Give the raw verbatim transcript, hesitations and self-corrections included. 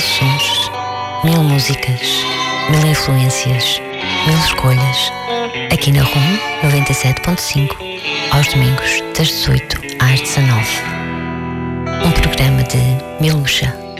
sons, mil músicas, mil influências, mil escolhas. Aqui na RUM noventa e sete ponto cinco, aos domingos, das dezoito às dezanove. Um programa de Milucha.